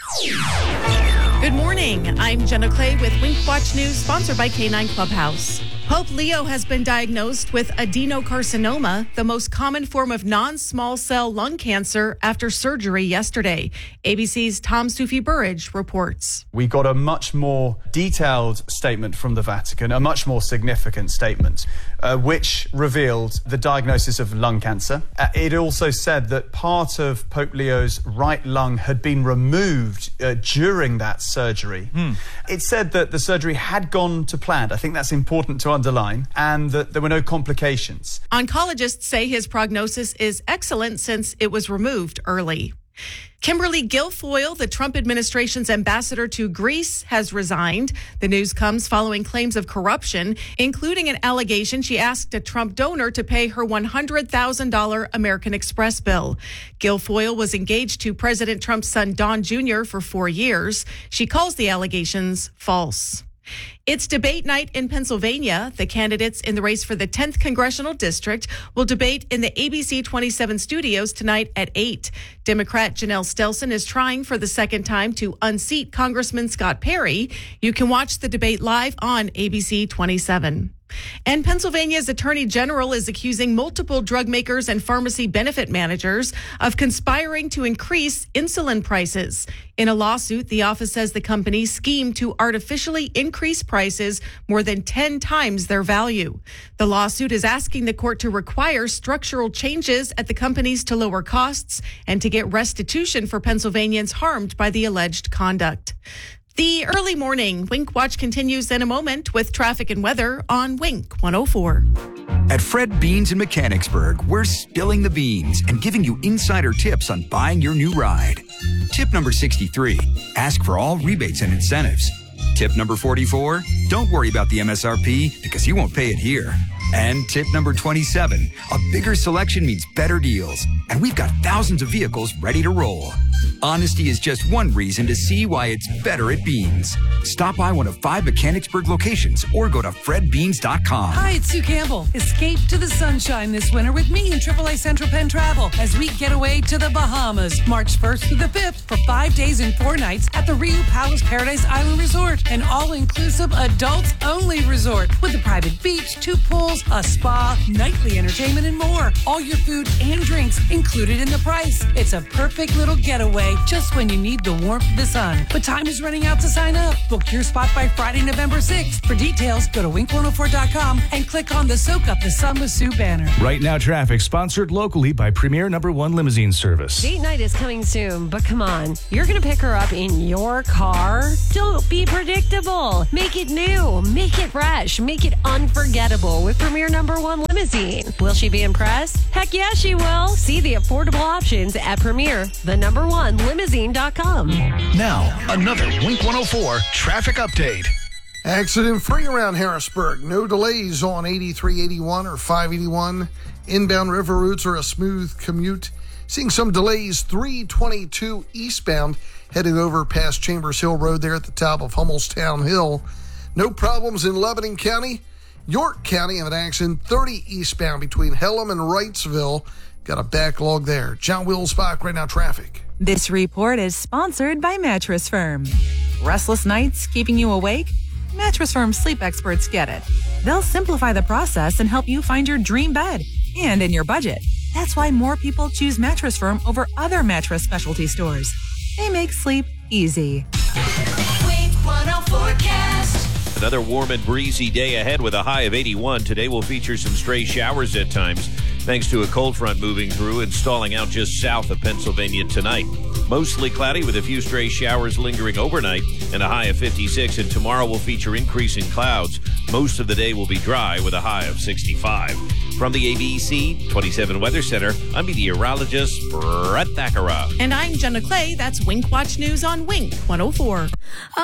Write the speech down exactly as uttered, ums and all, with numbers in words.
Good morning. I'm Jenna Clay with Wink Watch News, sponsored by K nine Clubhouse. Pope Leo has been diagnosed with adenocarcinoma, the most common form of non-small cell lung cancer, after surgery yesterday. A B C's Tom Sufi Burridge reports. We got a much more detailed statement from the Vatican, a much more significant statement, uh, which revealed the diagnosis of lung cancer. Uh, it also said that part of Pope Leo's right lung had been removed uh, during that surgery. Hmm. It said that the surgery had gone to plan. I think that's important to understand. Underline, and that there were no complications. Oncologists say his prognosis is excellent since it was removed early. Kimberly Guilfoyle, the Trump administration's ambassador to Greece, has resigned. The news comes following claims of corruption, including an allegation she asked a Trump donor to pay her one hundred thousand dollars American Express bill. Guilfoyle was engaged to President Trump's son, Don Junior, for four years. She calls the allegations false. It's debate night in Pennsylvania. The candidates in the race for the tenth Congressional District will debate in the A B C twenty-seven studios tonight at eight. Democrat Janelle Stelson is trying for the second time to unseat Congressman Scott Perry. You can watch the debate live on A B C twenty-seven. And Pennsylvania's Attorney General is accusing multiple drug makers and pharmacy benefit managers of conspiring to increase insulin prices. In a lawsuit, the office says the company schemed to artificially increase prices more than ten times their value. The lawsuit is asking the court to require structural changes at the companies to lower costs and to get restitution for Pennsylvanians harmed by the alleged conduct. The early morning Wink Watch continues in a moment with traffic and weather on Wink one oh four. At Fred Beans in Mechanicsburg, we're spilling the beans and giving you insider tips on buying your new ride. Tip number sixty-three, ask for all rebates and incentives. Tip number forty-four, don't worry about the M S R P because you won't pay it here. And tip number twenty-seven, a bigger selection means better deals. And we've got thousands of vehicles ready to roll. Honesty is just one reason to see why it's better at Beans. Stop by one of five Mechanicsburg locations or go to fred beans dot com. Hi, it's Sue Campbell. Escape to the sunshine this winter with me and triple A Central Penn Travel as we get away to the Bahamas March first through the fifth for five days and four nights at the Rio Palace Paradise Island Resort, an all-inclusive adults-only resort with a private beach, two pools, a spa, nightly entertainment, and more. All your food and drinks included in the price. It's a perfect little getaway just when you need the warmth of the sun. But time is running out to sign up. Book your spot by Friday, November sixth. For details, go to wink one oh four dot com and click on the Soak Up the Sun with Sue banner. Right Now Traffic, sponsored locally by Premier Number One Limousine Service. Date night is coming soon, but come on. You're going to pick her up in your car? Don't be predictable. Make it new. Make it fresh. Make it unforgettable with Premier Number One Limousine. Will she be impressed? Heck yeah, she will. See the affordable options at Premier, the number one limousine dot com. Now, another Wink one oh four traffic update. Accident free around Harrisburg. No delays on eighty-three eighty-one or five eighty-one. Inbound river routes are a smooth commute. Seeing some delays, three twenty-two eastbound, heading over past Chambers Hill Road there at the top of Hummelstown Hill. No problems in Lebanon County. York County have an accident, thirty eastbound between Hellam and Wrightsville. Got a backlog there. John Wills-Bach, Right Now Traffic. This report is sponsored by Mattress Firm. Restless nights keeping you awake? Mattress Firm sleep experts get it. They'll simplify the process and help you find your dream bed and in your budget. That's why more people choose Mattress Firm over other mattress specialty stores. They make sleep easy. Wink one oh forecast. Another warm and breezy day ahead with a high of eighty-one. Today will feature some stray showers at times, thanks to a cold front moving through and stalling out just south of Pennsylvania tonight. Mostly cloudy with a few stray showers lingering overnight and a high of fifty-six. And tomorrow will feature increasing clouds. Most of the day will be dry with a high of sixty-five. From the A B C twenty-seven Weather Center, I'm meteorologist Brett Thakara. And I'm Jenna Clay. That's Wink Watch News on Wink one oh four.